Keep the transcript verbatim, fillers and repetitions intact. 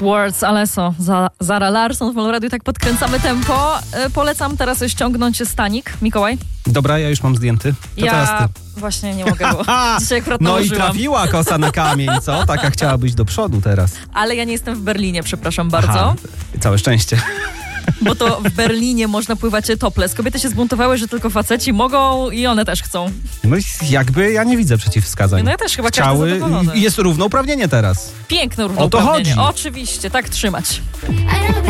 Words, Alesso, za, Zara Larsson w Meloradiu. Tak podkręcamy tempo. E, polecam teraz ściągnąć stanik. Mikołaj? Dobra, ja już mam zdjęty. To ja teraz ty. Właśnie nie mogę, bo dzisiaj akurat No i nałożyłam. trafiła kosa na kamień, co? Taka chciała być do przodu teraz. Ale ja nie jestem w Berlinie, przepraszam bardzo. Aha, całe szczęście. Bo to w Berlinie można pływać topless. Kobiety się zbuntowały, że tylko faceci mogą i one też chcą. No i jakby ja nie widzę przeciwwskazań. No ja też chyba każdy Chciały zadowolony. i jest równouprawnienie teraz. Piękne O to równouprawnienie. chodzi. Oczywiście, tak trzymać.